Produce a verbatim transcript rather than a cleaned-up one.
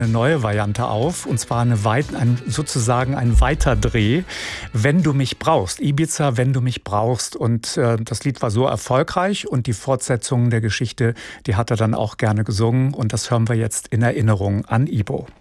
eine neue Variante auf, und zwar eine weit, ein, sozusagen ein Weiterdreh, Wenn du mich brauchst. Ibiza, Wenn du mich brauchst. Und äh, das Lied war so erfolgreich und die Fortsetzung der Geschichte, die hat er dann auch gerne gesungen, und das hören wir jetzt in Erinnerung an Ibo.